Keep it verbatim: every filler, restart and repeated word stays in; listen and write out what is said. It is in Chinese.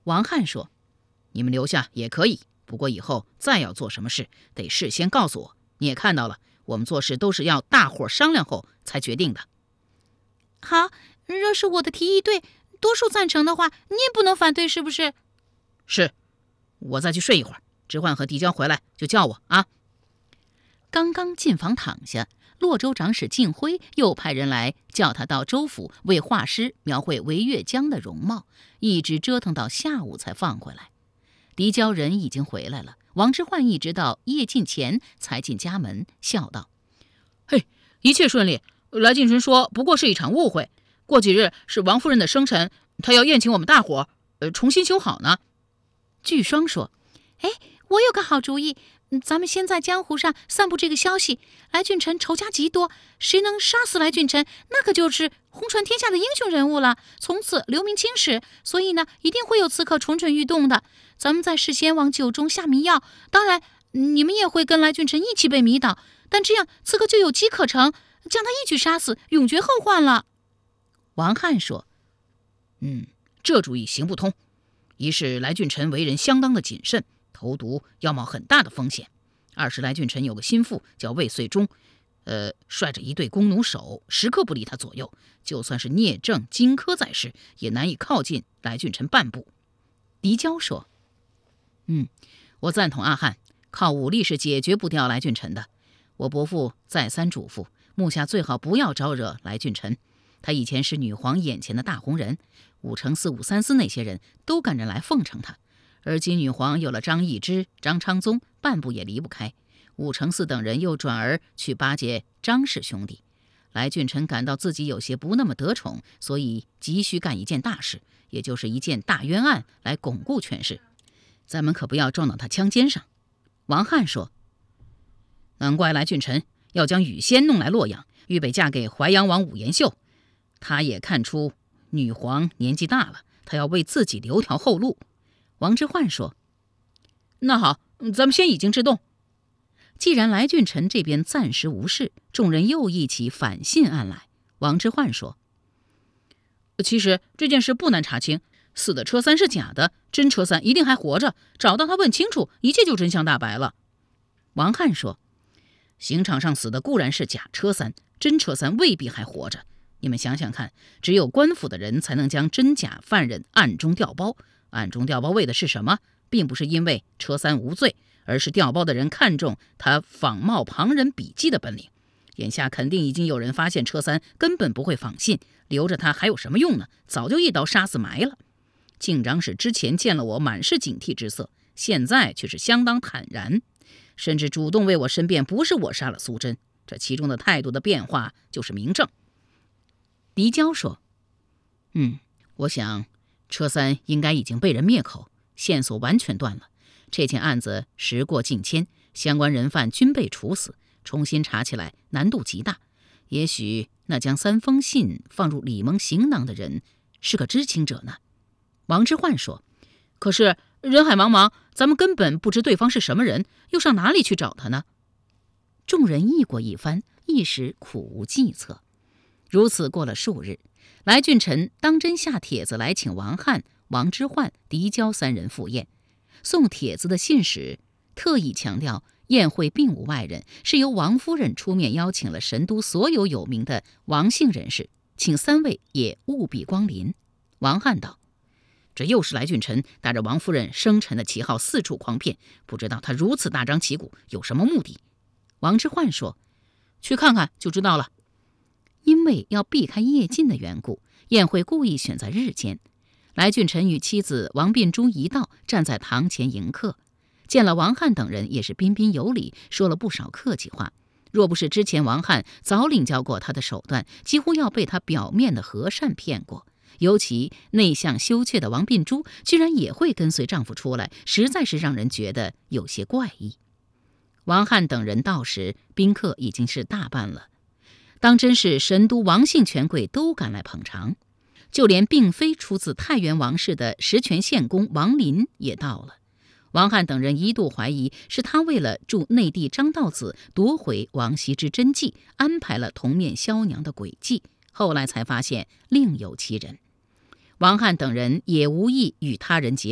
王翰说：“你们留下也可以，不过以后再要做什么事，得事先告诉我。你也看到了，我们做事都是要大伙商量后才决定的。” 好，若是我的提议对，多数赞成的话，你也不能反对，是不是？ 是。我再去睡一会儿，知焕和狄娇回来就叫我啊。刚刚进房躺下，洛州长史敬辉又派人来叫他到州府为画师描绘维越江的容貌，一直折腾到下午才放回来。狄娇人已经回来了，王之涣一直到夜尽前才进家门，笑道：“嘿，一切顺利。来敬臣说不过是一场误会，过几日是王夫人的生辰，他要宴请我们大伙，呃，重新修好呢。”巨双说：“ 哎，我有个好主意，咱们先在江湖上散布这个消息。来俊臣仇家极多，谁能杀死来俊臣，那可就是红传天下的英雄人物了，从此留名青史。所以呢，一定会有刺客蠢蠢欲动的。咱们在事先往酒中下迷药，当然你们也会跟来俊臣一起被迷倒，但这样刺客就有机可乘，将他一举杀死，永绝后患了。” 王翰说：“嗯，这主意行不通。一是来俊臣为人相当的谨慎，投毒要冒很大的风险；二是来俊臣有个心腹叫魏遂忠，呃，率着一队弓弩手，时刻不离他左右，就算是聂政、荆轲在世，也难以靠近来俊臣半步。”狄娇说：“嗯，我赞同阿翰，靠武力是解决不掉来俊臣的。我伯父再三嘱咐，目下最好不要招惹来俊臣。他以前是女皇眼前的大红人，武承嗣、武三思那些人都赶着来奉承他。而今女皇有了张易之、张昌宗，半步也离不开。武承嗣等人又转而去巴结张氏兄弟。来俊臣感到自己有些不那么得宠，所以急需干一件大事，也就是一件大冤案，来巩固权势。咱们可不要撞到他枪尖上。”王翰说：“难怪来俊臣要将雨仙弄来洛阳，预备嫁给淮阳王武延秀。他也看出女皇年纪大了，他要为自己留条后路。”王之涣说：“那好，咱们先以静制动。”既然来俊臣这边暂时无事，众人又一起反信案来。王之涣说：“其实这件事不难查清，死的车三是假的，真车三一定还活着，找到他问清楚，一切就真相大白了。”王翰说：“刑场上死的固然是假车三，真车三未必还活着。你们想想看，只有官府的人才能将真假犯人暗中调包，暗中调包为的是什么？并不是因为车三无罪，而是调包的人看中他仿冒旁人笔迹的本领。眼下肯定已经有人发现车三根本不会仿信，留着他还有什么用呢？早就一刀杀死埋了。敬长史之前见了我满是警惕之色，现在却是相当坦然，甚至主动为我申辩不是我杀了苏珍。这其中的态度的变化就是明证。”狄娇说：“嗯，我想车三应该已经被人灭口，线索完全断了。这件案子时过境迁，相关人犯均被处死，重新查起来难度极大。也许那将三封信放入李蒙行囊的人是个知情者呢。”王之涣说：“可是人海茫茫，咱们根本不知对方是什么人，又上哪里去找他呢？”众人议过一番，一时苦无计策。如此过了数日，来俊臣当真下帖子来请王翰、王之涣、狄娇三人赴宴。送帖子的信使特意强调，宴会并无外人，是由王夫人出面邀请了神都所有有名的王姓人士，请三位也务必光临。王翰道：“这又是来俊臣打着王夫人生辰的旗号四处诓骗，不知道他如此大张旗鼓有什么目的？”王之涣说：“去看看就知道了。”因为要避开夜禁的缘故，宴会故意选在日间。来俊臣与妻子王秉珠一道站在堂前迎客，见了王翰等人也是彬彬有礼，说了不少客气话。若不是之前王翰早领教过他的手段，几乎要被他表面的和善骗过。尤其内向羞怯的王秉珠居然也会跟随丈夫出来，实在是让人觉得有些怪异。王翰等人到时，宾客已经是大半了。当真是神都王姓权贵都赶来捧场，就连并非出自太原王氏的实权县公王林也到了。王翰等人一度怀疑是他为了助内弟张道子夺回王羲之真迹，安排了同面萧娘的诡计，后来才发现另有其人。王翰等人也无意与他人结